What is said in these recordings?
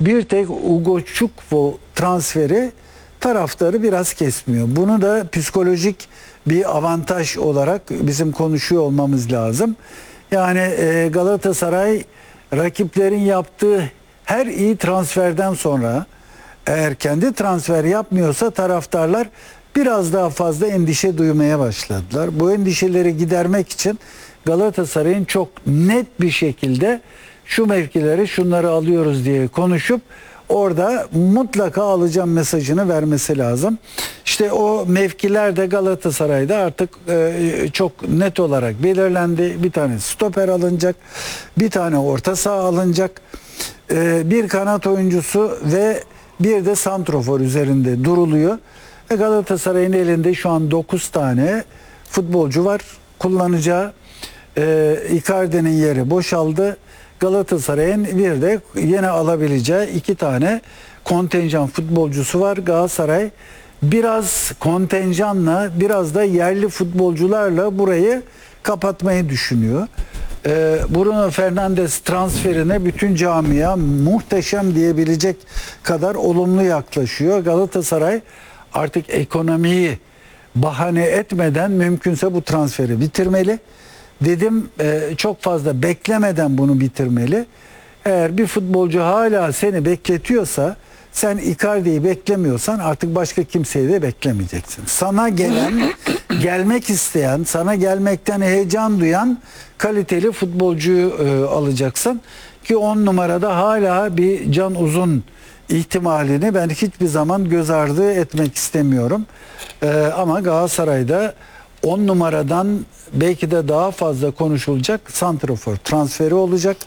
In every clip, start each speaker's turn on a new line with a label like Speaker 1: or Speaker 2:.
Speaker 1: Bir tek Ugo Çukwu transferi taraftarı biraz kesmiyor. Bunu da psikolojik bir avantaj olarak bizim konuşuyor olmamız lazım. Yani Galatasaray rakiplerin yaptığı her iyi transferden sonra eğer kendi transfer yapmıyorsa taraftarlar biraz daha fazla endişe duymaya başladılar. Bu endişeleri gidermek için Galatasaray'ın çok net bir şekilde şu mevkileri şunları alıyoruz diye konuşup orada mutlaka alacağım mesajını vermesi lazım. İşte o mevkiler de Galatasaray'da artık çok net olarak belirlendi. Bir tane stoper alınacak, bir tane orta saha alınacak, bir kanat oyuncusu ve bir de santrofor üzerinde duruluyor. Galatasaray'ın elinde şu an 9 tane futbolcu var kullanacağı. Icardi'nin yeri boşaldı. Galatasaray'ın bir de yine alabileceği 2 tane kontenjan futbolcusu var. Galatasaray biraz kontenjanla, biraz da yerli futbolcularla burayı kapatmayı düşünüyor. Bruno Fernandes transferine bütün camia muhteşem diyebilecek kadar olumlu yaklaşıyor. Galatasaray artık ekonomiyi bahane etmeden mümkünse bu transferi bitirmeli. Dedim çok fazla beklemeden bunu bitirmeli. Eğer bir futbolcu hala seni bekletiyorsa, sen Icardi'yi beklemiyorsan artık başka kimseyi de beklemeyeceksin. Sana gelen, gelmek isteyen, sana gelmekten heyecan duyan kaliteli futbolcuyu alacaksın. Ki 10 numarada hala bir Can Uzun ihtimalini ben hiçbir zaman göz ardı etmek istemiyorum. Ama Galatasaray'da 10 numaradan belki de daha fazla konuşulacak santrafor transferi olacak.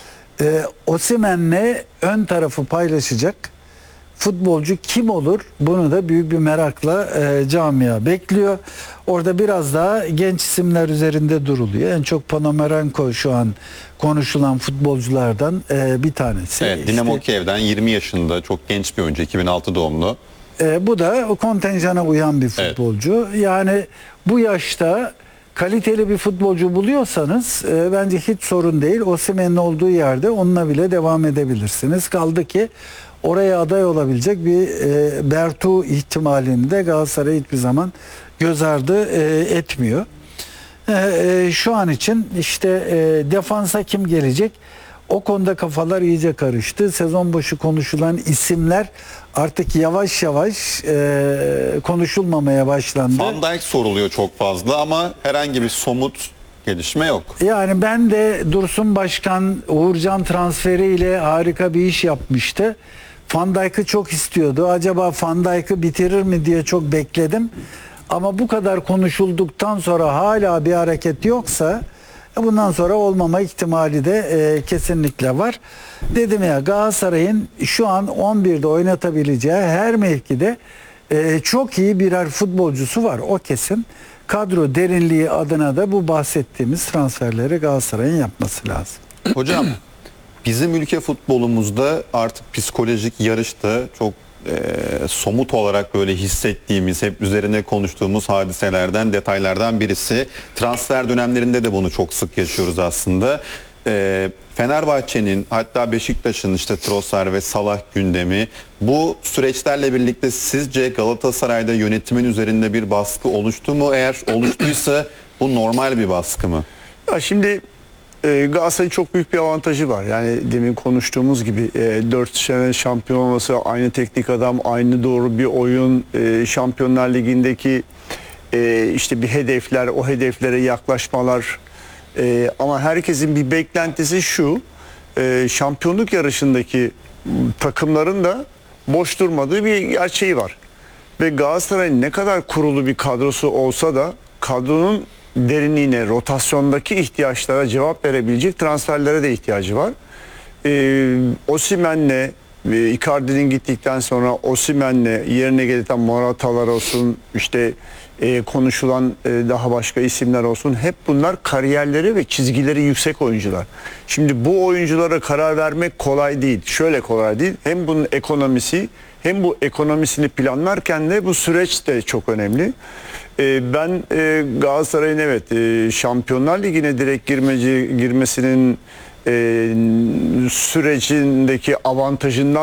Speaker 1: Osimhen'le ön tarafı paylaşacak futbolcu kim olur? Bunu da büyük bir merakla camia bekliyor. Orada biraz daha genç isimler üzerinde duruluyor. En çok Panomarenko şu an konuşulan futbolculardan bir tanesi.
Speaker 2: Evet, Dinamo Kiev'den 20 yaşında çok genç bir oyuncu, 2006 doğumlu.
Speaker 1: Bu da o kontenjana uyan bir futbolcu. Evet. Yani bu yaşta kaliteli bir futbolcu buluyorsanız bence hiç sorun değil. Osimhen'in olduğu yerde onunla bile devam edebilirsiniz. Kaldı ki oraya aday olabilecek bir Bertu ihtimalini de Galatasaray hiçbir zaman göz ardı etmiyor. Şu an için işte defansa kim gelecek? O konuda kafalar iyice karıştı. Sezon başı konuşulan isimler artık yavaş yavaş konuşulmamaya başlandı.
Speaker 2: Van Dijk soruluyor çok fazla ama herhangi bir somut gelişme yok.
Speaker 1: Yani ben de Dursun Başkan Uğurcan transferiyle harika bir iş yapmıştı. Van Dijk'ı çok istiyordu. Acaba Van Dijk'ı bitirir mi diye çok bekledim. Ama bu kadar konuşulduktan sonra hala bir hareket yoksa bundan sonra olmama ihtimali de kesinlikle var. Dedim ya, Galatasaray'ın şu an 11'de oynatabileceği her mevkide çok iyi birer futbolcusu var. O kesin. Kadro derinliği adına da bu bahsettiğimiz transferleri Galatasaray'ın yapması lazım.
Speaker 2: Hocam, bizim ülke futbolumuzda artık psikolojik yarışta çok somut olarak böyle hissettiğimiz, hep üzerine konuştuğumuz hadiselerden, detaylardan birisi. Transfer dönemlerinde de bunu çok sık yaşıyoruz aslında. Fenerbahçe'nin, hatta Beşiktaş'ın işte Trossard ve Salah gündemi, bu süreçlerle birlikte sizce Galatasaray'da yönetimin üzerinde bir baskı oluştu mu? Eğer oluştuysa bu normal bir baskı mı?
Speaker 3: Ya şimdi Galatasaray'ın çok büyük bir avantajı var. Yani demin konuştuğumuz gibi 4 sene şampiyon olması, aynı teknik adam, aynı doğru bir oyun, Şampiyonlar Ligi'ndeki işte bir hedefler, o hedeflere yaklaşmalar. Ama herkesin bir beklentisi şu: şampiyonluk yarışındaki takımların da boş durmadığı bir gerçeği var. Ve Galatasaray'ın ne kadar kurulu bir kadrosu olsa da kadronun derinliğine, rotasyondaki ihtiyaçlara cevap verebilecek transferlere de ihtiyacı var. Osimhen'le, Icardi'nin gittikten sonra Osimhen'le yerine gelen Moratalar olsun, işte konuşulan daha başka isimler olsun, hep bunlar kariyerleri ve çizgileri yüksek oyuncular. Şimdi bu oyunculara karar vermek kolay değil. Şöyle kolay değil. Hem bunun ekonomisi, hem bu ekonomisini planlarken de bu süreç de çok önemli. Ben Galatasaray'ın Şampiyonlar Ligi'ne direkt girmesinin sürecindeki avantajından